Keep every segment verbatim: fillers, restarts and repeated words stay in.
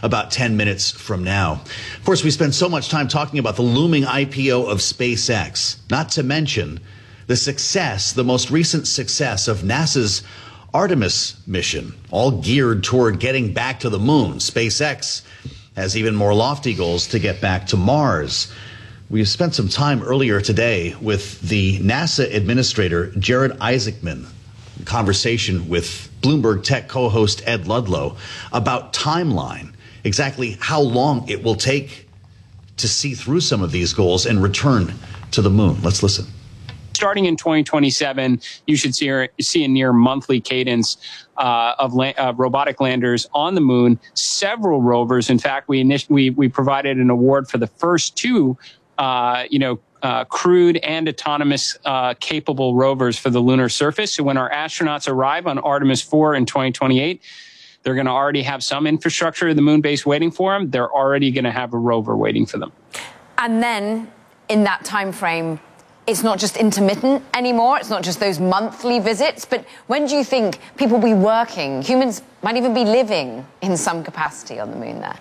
about ten minutes from now. Of course, we spend so much time talking about the looming I P O of SpaceX, not to mention the success, the most recent success of NASA's Artemis mission, all geared toward getting back to the moon. SpaceX has even more lofty goals to get back to Mars. We spent some time earlier today with the NASA administrator, Jared Isaacman, in conversation with Bloomberg Tech co-host Ed Ludlow about timeline, exactly how long it will take to see through some of these goals and return to the moon. Let's listen. Starting in twenty twenty-seven, you should see, see a near monthly cadence uh, of la- uh, robotic landers on the moon, several rovers. In fact, we, init- we, we provided an award for the first two Uh, you know, uh, crewed and autonomous uh, capable rovers for the lunar surface. So when our astronauts arrive on Artemis four in twenty twenty-eight, they're going to already have some infrastructure of the moon base waiting for them. They're already going to have a rover waiting for them. And then in that time frame, it's not just intermittent anymore. It's not just those monthly visits. But when do you think people will be working? Humans might even be living in some capacity on the moon there.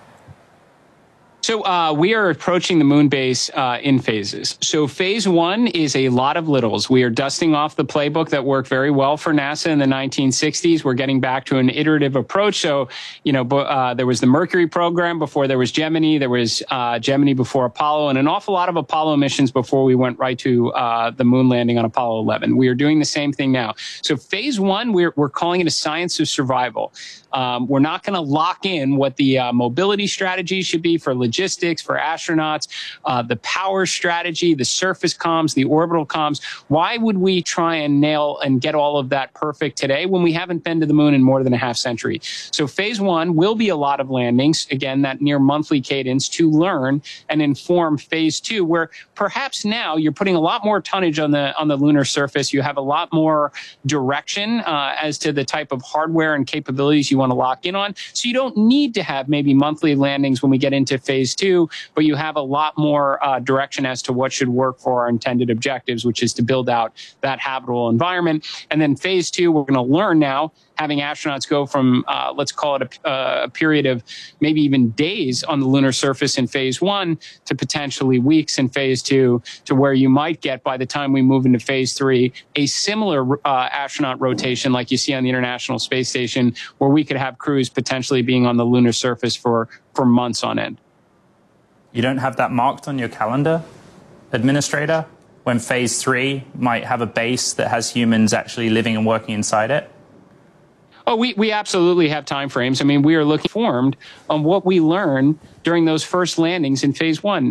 So uh, we are approaching the moon base uh, in phases. So phase one is a lot of littles. We are dusting off the playbook that worked very well for NASA in the nineteen sixties. We're getting back to an iterative approach. So, you know, uh, there was the Mercury program before there was Gemini. There was uh, Gemini before Apollo, and an awful lot of Apollo missions before we went right to uh, the moon landing on Apollo eleven. We are doing the same thing now. So phase one, we're, we're calling it a science of survival. Um, we're not going to lock in what the uh, mobility strategy should be for logistics, for astronauts, uh, the power strategy, the surface comms, the orbital comms. Why would we try and nail and get all of that perfect today when we haven't been to the moon in more than a half century? So phase one will be a lot of landings, again, that near monthly cadence to learn and inform phase two, where perhaps now you're putting a lot more tonnage on the on the lunar surface. You have a lot more direction uh, as to the type of hardware and capabilities you want to lock in on. So you don't need to have maybe monthly landings when we get into phase two, but you have a lot more uh, direction as to what should work for our intended objectives, which is to build out that habitable environment. And then phase two, we're going to learn now, having astronauts go from, uh, let's call it a, uh, a period of maybe even days on the lunar surface in phase one to potentially weeks in phase two, to where you might get, by the time we move into phase three, a similar uh, astronaut rotation like you see on the International Space Station, where we could have crews potentially being on the lunar surface for, for months on end. You don't have that marked on your calendar, Administrator, when phase three might have a base that has humans actually living and working inside it? Oh, we, we absolutely have time frames. I mean, we are looking formed on what we learn during those first landings in phase one.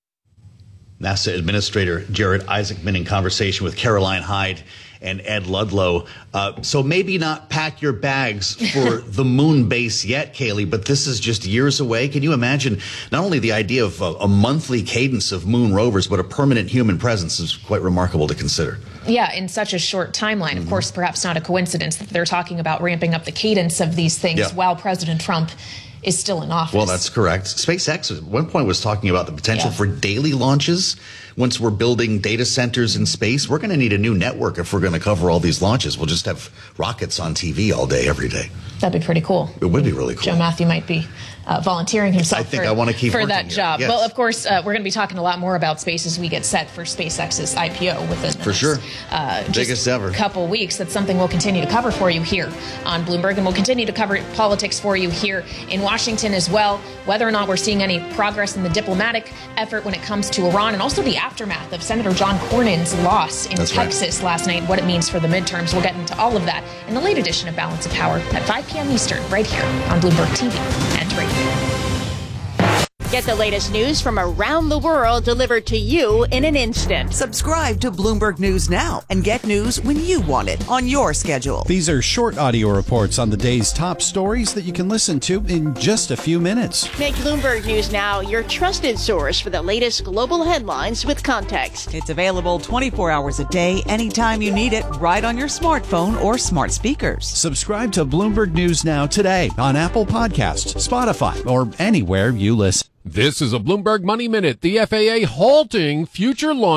NASA Administrator Jared Isaacman in conversation with Caroline Hyde and Ed Ludlow. Uh, so maybe not pack your bags for the moon base yet, Kaylee, but this is just years away. Can you imagine not only the idea of a, a monthly cadence of moon rovers, but a permanent human presence is quite remarkable to consider. Yeah, in such a short timeline. Mm-hmm. Of course, perhaps not a coincidence that they're talking about ramping up the cadence of these things yeah. while President Trump is still in office. Well, that's correct. SpaceX at one point was talking about the potential yeah. for daily launches. Once we're building data centers in space, we're going to need a new network if we're going to cover all these launches. We'll just have rockets on T V all day, every day. That'd be pretty cool. It would be really cool. Joe Matthew might be uh, volunteering himself I think for, I want to keep for working that here. job. Yes. Well, of course, uh, we're going to be talking a lot more about space as we get set for SpaceX's I P O within the for next, sure. Uh, biggest ever. couple weeks. That's something we'll continue to cover for you here on Bloomberg, and we'll continue to cover politics for you here in Washington as well, whether or not we're seeing any progress in the diplomatic effort when it comes to Iran, and also the aftermath of Senator John Cornyn's loss in That's Texas right. last night, what it means for the midterms. We'll get into all of that in the late edition of Balance of Power at five p.m. Eastern, right here on Bloomberg T V and radio. Get the latest news from around the world delivered to you in an instant. Subscribe to Bloomberg News now and get news when you want it on your schedule. These are short audio reports on the day's top stories that you can listen to in just a few minutes. Make Bloomberg News Now your trusted source for the latest global headlines with context. It's available twenty-four hours a day, anytime you need it, right on your smartphone or smart speakers. Subscribe to Bloomberg News Now today on Apple Podcasts, Spotify, or anywhere you listen. This is a Bloomberg Money Minute. The F A A halting future launch